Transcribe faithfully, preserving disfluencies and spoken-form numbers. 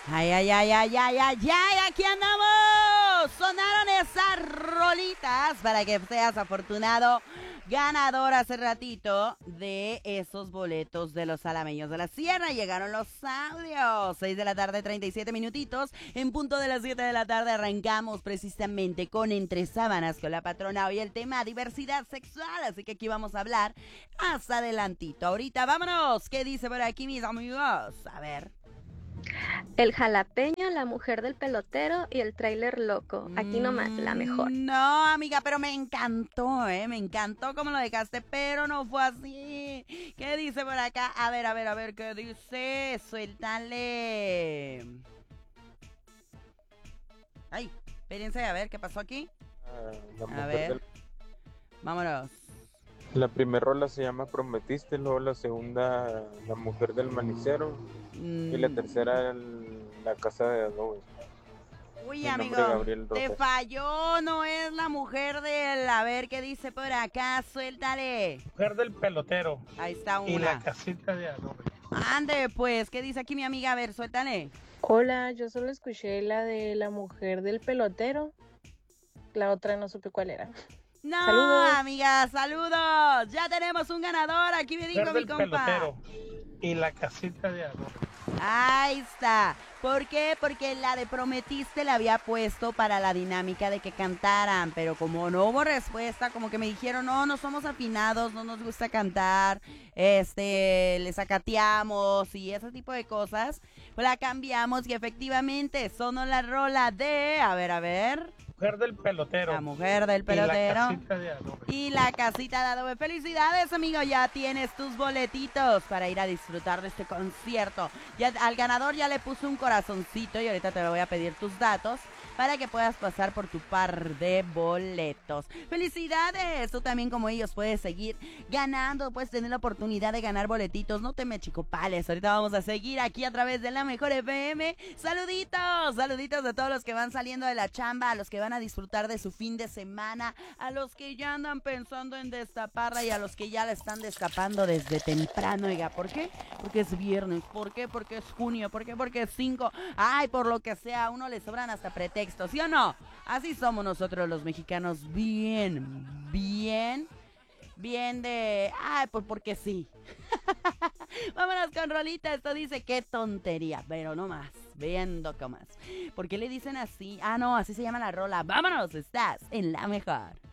Ay, ay, ay, ay, ay, ay, ay, aquí andamos. Sonaron esas rolitas para que seas afortunado ganador hace ratito de esos boletos de los Alameños de la Sierra. Llegaron los audios. seis de la tarde, treinta y siete minutitos. En punto de las siete de la tarde arrancamos precisamente con Entre Sábanas con la patrona. Hoy el tema diversidad sexual, así que aquí vamos a hablar más adelantito. Ahorita vámonos. ¿Qué dice por aquí mis amigos? A ver. El jalapeño, la mujer del pelotero y el tráiler loco. Aquí nomás, la mejor. No, amiga, pero me encantó, ¿eh? Me encantó cómo lo dejaste, pero no fue así. ¿Qué dice por acá? A ver, a ver, a ver, ¿qué dice? Suéltale. Ay, espérense, a ver, ¿qué pasó aquí? Ah, la A mujer ver, del- vámonos. La primera rola se llama Prometiste, luego la segunda La mujer del manicero y la Mm. tercera el- La casa de adobe. Uy, Mi nombre amigo, es Gabriel te Rojas. falló, no es la mujer del... A ver, ¿qué dice por acá? Suéltale. Mujer del pelotero Ahí está y la una. casita de adobe. Ande, pues, ¿qué dice aquí mi amiga? A ver, suéltale. Hola, yo solo escuché la de la mujer del pelotero. La otra no supe cuál era. No, Saludos. amiga, saludos. Ya tenemos un ganador. Aquí me dijo Mujer mi del compa. pelotero y la casita de adobe. Ahí está. ¿Por qué? Porque la de Prometiste la había puesto para la dinámica de que cantaran, pero como no hubo respuesta, como que me dijeron, no, no somos afinados, no nos gusta cantar, este, les sacateamos y ese tipo de cosas, pues la cambiamos y efectivamente sonó la rola de, a ver, a ver, Mujer del pelotero la mujer del y la pelotero. casita de adobe. Y la casita de adobe. Felicidades, amigo. Ya tienes tus boletitos para ir a disfrutar de este concierto. Ya, al ganador ya le puse un corazoncito y ahorita te voy a pedir tus datos para que puedas pasar por tu par de boletos. ¡Felicidades! Tú también, como ellos, puedes seguir ganando. Puedes tener la oportunidad de ganar boletitos. No te me chicopales. Ahorita vamos a seguir aquí a través de la Mejor F M. ¡Saluditos! Saluditos de todos los que van saliendo de la chamba, a los que van a disfrutar de su fin de semana, a los que ya andan pensando en destaparla y a los que ya la están destapando desde temprano. Oiga, ¿por qué? Porque es viernes. ¿Por qué? Porque es junio. ¿Por qué? Porque es cinco. Ay, por lo que sea, a uno le sobran hasta pretextos. ¿Sí o no? Así somos nosotros los mexicanos. Bien, bien, bien de... Ay, pues porque sí. Vámonos con rolita. Esto dice qué tontería, pero no más. Viendo cómo más. ¿Por qué le dicen así? Ah, no, así se llama la rola. Vámonos, estás en la mejor.